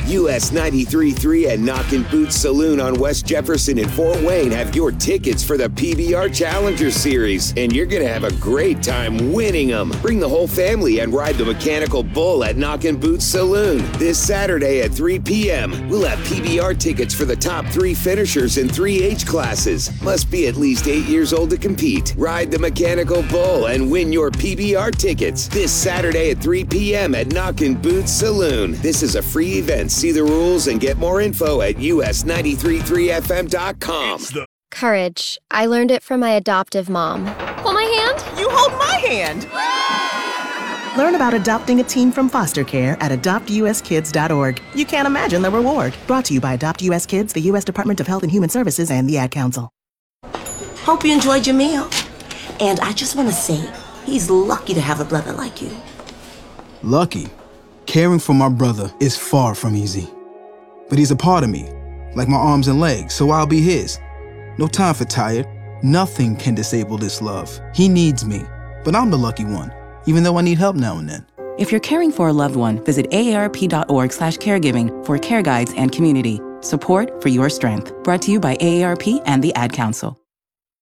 US 93.3 and Knockin' Boots Saloon on West Jefferson in Fort Wayne have your tickets for the PBR Challenger Series, and you're going to have a great time winning them. Bring the whole family and ride the Mechanical Bull at Knockin' Boots Saloon. This Saturday at 3 p.m., we'll have PBR tickets for the top 3 finishers in 3 age classes. Must be at least 8 years old to compete. Ride the Mechanical Bull and win your PBR tickets this Saturday at 3 p.m. at Knockin' Boots Saloon. This is a free event. See the rules and get more info at us933fm.com. Courage. I learned it from my adoptive mom. Hold my hand. You hold my hand. Learn about adopting a teen from foster care at adoptuskids.org. You can't imagine the reward. Brought to you by Adopt US Kids, the U.S. Department of Health and Human Services, and the Ad Council. Hope you enjoyed your meal. And I just want to say, he's lucky to have a brother like you. Lucky? Caring for my brother is far from easy. But he's a part of me, like my arms and legs, so I'll be his. No time for tired. Nothing can disable this love. He needs me, but I'm the lucky one, even though I need help now and then. If you're caring for a loved one, visit aarp.org/caregiving for care guides and community. Support for your strength. Brought to you by AARP and the Ad Council.